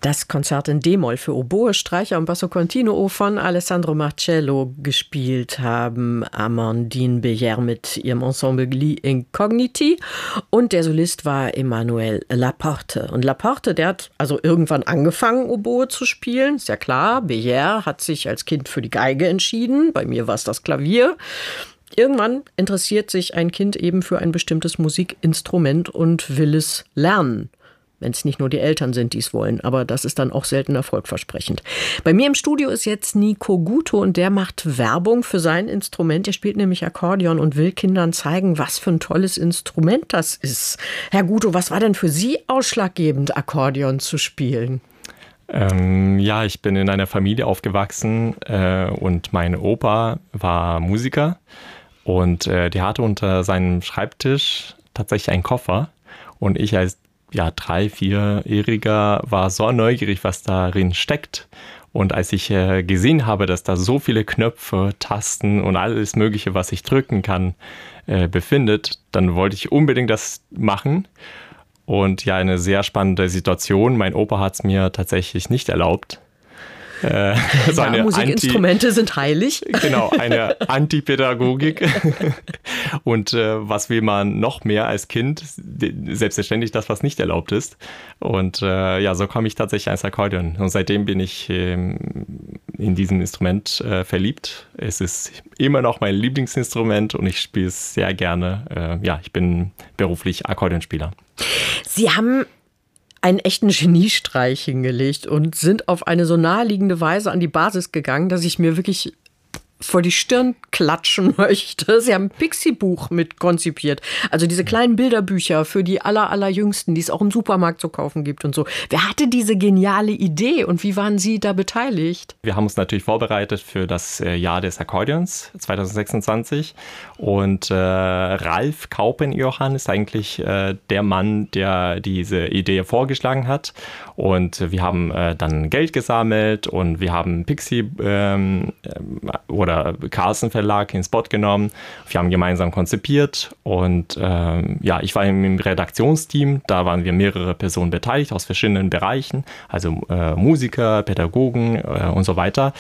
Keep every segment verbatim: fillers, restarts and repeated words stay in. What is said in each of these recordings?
Das Konzert in D-Moll für Oboe, Streicher und Basso Continuo von Alessandro Marcello gespielt haben Amandine Beyer mit ihrem Ensemble Gli Incogniti und der Solist war Emmanuel Laporte. Und Laporte, der hat also irgendwann angefangen, Oboe zu spielen, ist ja klar. Beyer hat sich als Kind für die Geige entschieden, bei mir war es das Klavier. Irgendwann interessiert sich ein Kind eben für ein bestimmtes Musikinstrument und will es lernen. Wenn es nicht nur die Eltern sind, die es wollen. Aber das ist dann auch selten erfolgversprechend. Bei mir im Studio ist jetzt Nico Guto und der macht Werbung für sein Instrument. Er spielt nämlich Akkordeon und will Kindern zeigen, was für ein tolles Instrument das ist. Herr Guto, was war denn für Sie ausschlaggebend, Akkordeon zu spielen? Ähm, ja, ich bin in einer Familie aufgewachsen äh, und mein Opa war Musiker. Und äh, der hatte unter seinem Schreibtisch tatsächlich einen Koffer. Und ich als ja, drei-, vierjähriger war so neugierig, was darin steckt. Und als ich äh, gesehen habe, dass da so viele Knöpfe, Tasten und alles Mögliche, was ich drücken kann, äh, befindet, dann wollte ich unbedingt das machen. Und ja, eine sehr spannende Situation. Mein Opa hat es mir tatsächlich nicht erlaubt. Äh, so ja, Musikinstrumente Anti- sind heilig. Genau, eine Antipädagogik. Und äh, was will man noch mehr als Kind? Selbstverständlich das, was nicht erlaubt ist. Und äh, ja, so komme ich tatsächlich ans Akkordeon. Und seitdem bin ich ähm, in diesem Instrument äh, verliebt. Es ist immer noch mein Lieblingsinstrument und ich spiele es sehr gerne. Äh, ja, ich bin beruflich Akkordeonspieler. Sie haben einen echten Geniestreich hingelegt und sind auf eine so naheliegende Weise an die Basis gegangen, dass ich mir wirklich vor die Stirn klatschen möchte. Sie haben ein Pixie-Buch mit konzipiert. Also diese kleinen Bilderbücher für die aller, allerjüngsten, die es auch im Supermarkt zu kaufen gibt und so. Wer hatte diese geniale Idee und wie waren Sie da beteiligt? Wir haben uns natürlich vorbereitet für das Jahr des Akkordeons zwanzig sechsundzwanzig und äh, Ralf Kaupenjohann ist eigentlich äh, der Mann, der diese Idee vorgeschlagen hat und wir haben äh, dann Geld gesammelt und wir haben Pixie ähm, oder Carlsen Verlag ins Boot genommen. Wir haben gemeinsam konzipiert und ähm, ja, ich war im Redaktionsteam, da waren wir mehrere Personen beteiligt aus verschiedenen Bereichen, also äh, Musiker, Pädagogen äh, und so weiter.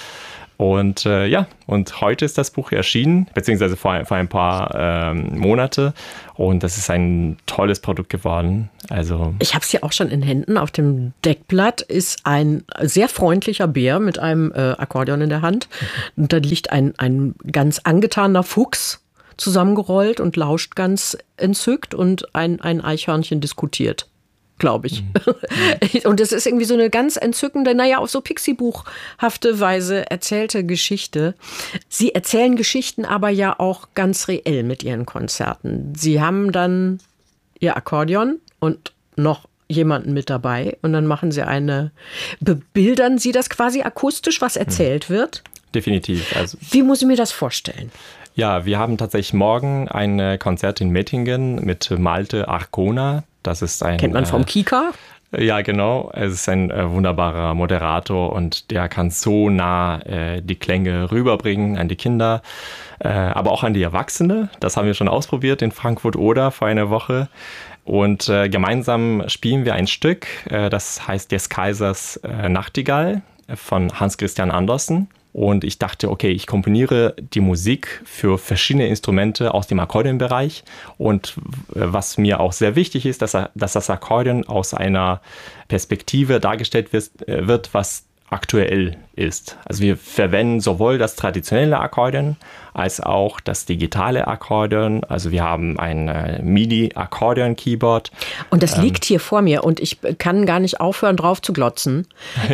Und äh, ja, und heute ist das Buch erschienen, beziehungsweise vor, vor ein paar ähm, Monate. Und das ist ein tolles Produkt geworden. Also ich habe es hier auch schon in Händen. Auf dem Deckblatt ist ein sehr freundlicher Bär mit einem äh, Akkordeon in der Hand. Und da liegt ein, ein ganz angetaner Fuchs zusammengerollt und lauscht ganz entzückt und ein, ein Eichhörnchen diskutiert, glaube ich. Mhm. Und es ist irgendwie so eine ganz entzückende, naja, auf so Pixie-buchhafte Weise erzählte Geschichte. Sie erzählen Geschichten aber ja auch ganz reell mit ihren Konzerten. Sie haben dann ihr Akkordeon und noch jemanden mit dabei und dann machen Sie eine, bebildern Sie das quasi akustisch, was erzählt mhm. wird? Definitiv. Also wie muss ich mir das vorstellen? Ja, wir haben tatsächlich morgen ein Konzert in Mettingen mit Malte Arcona. Das ist ein, kennt man vom Kika? Äh, ja, genau. Es ist ein äh, wunderbarer Moderator und der kann so nah äh, die Klänge rüberbringen an die Kinder, äh, aber auch an die Erwachsene. Das haben wir schon ausprobiert in Frankfurt-Oder vor einer Woche. Und äh, gemeinsam spielen wir ein Stück, äh, das heißt Des Kaisers äh, Nachtigall von Hans Christian Andersen. Und ich dachte, okay, ich komponiere die Musik für verschiedene Instrumente aus dem Akkordeonbereich. Und was mir auch sehr wichtig ist, dass, dass das Akkordeon aus einer Perspektive dargestellt wird, wird, was aktuell ist. Also wir verwenden sowohl das traditionelle Akkordeon als auch das digitale Akkordeon. Also wir haben ein äh, MIDI-Akkordeon-Keyboard. Und das ähm, liegt hier vor mir und ich kann gar nicht aufhören, drauf zu glotzen.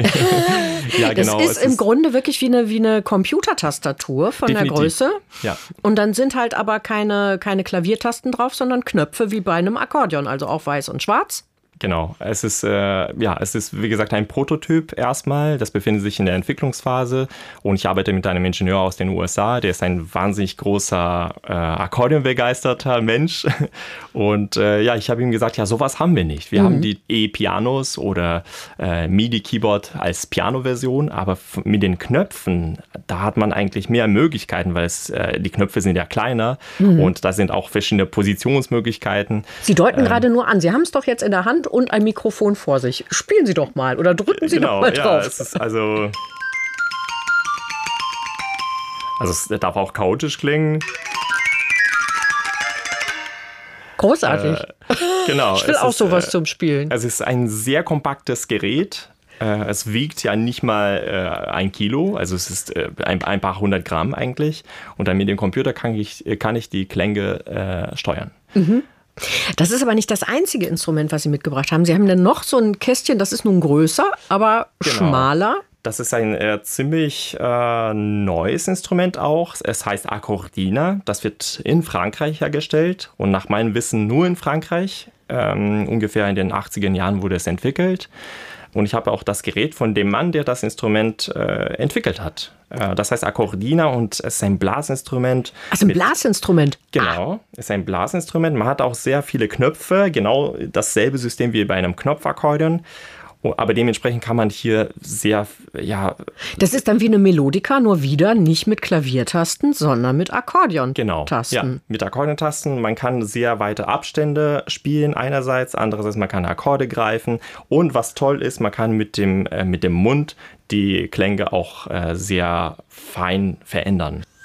Ja, genau. Das ist im ist Grunde wirklich wie eine, wie eine Computertastatur von definitiv. Der Größe. Ja. Und dann sind halt aber keine, keine Klaviertasten drauf, sondern Knöpfe wie bei einem Akkordeon, also auch weiß und schwarz. Genau, es ist, äh, ja, es ist wie gesagt ein Prototyp erstmal, das befindet sich in der Entwicklungsphase und ich arbeite mit einem Ingenieur aus den U S A, der ist ein wahnsinnig großer äh, Akkordeonbegeisterter Mensch und äh, ja, ich habe ihm gesagt, ja, sowas haben wir nicht. Wir mhm. haben die E-Pianos oder äh, MIDI-Keyboard als Piano-Version, aber f- mit den Knöpfen, da hat man eigentlich mehr Möglichkeiten, weil es, äh, die Knöpfe sind ja kleiner mhm. und da sind auch verschiedene Positionsmöglichkeiten. Sie deuten ähm, gerade nur an, Sie haben es doch jetzt in der Hand Mund und ein Mikrofon vor sich. Spielen Sie doch mal oder drücken Sie genau, doch mal drauf. Ja, es ist also, also es darf auch chaotisch klingen. Großartig. Äh, genau. Ich will auch ist, sowas äh, zum Spielen. Es ist ein sehr kompaktes Gerät. Äh, es wiegt ja nicht mal äh, ein Kilo, also es ist äh, ein, ein paar hundert Gramm eigentlich. Und dann mit dem Computer kann ich, kann ich die Klänge äh, steuern. Mhm. Das ist aber nicht das einzige Instrument, was Sie mitgebracht haben. Sie haben dann noch so ein Kästchen, das ist nun größer, aber genau. schmaler. Das ist ein äh, ziemlich äh, neues Instrument auch. Es heißt Akordina. Das wird in Frankreich hergestellt und nach meinem Wissen nur in Frankreich. Ähm, ungefähr in den achtziger Jahren wurde es entwickelt. Und ich habe auch das Gerät von dem Mann, der das Instrument äh, entwickelt hat. Äh, das heißt Akordina und es ist ein Blasinstrument. Also ein mit, Blasinstrument? Genau, ah. es ist ein Blasinstrument. Man hat auch sehr viele Knöpfe, genau dasselbe System wie bei einem Knopfakkordeon. Aber dementsprechend kann man hier sehr, ja... Das ist dann wie eine Melodika, nur wieder nicht mit Klaviertasten, sondern mit Akkordeontasten. Genau, ja, mit Akkordeontasten. Man kann sehr weite Abstände spielen einerseits, andererseits man kann Akkorde greifen. Und was toll ist, man kann mit dem, äh, mit dem Mund die Klänge auch äh, sehr fein verändern.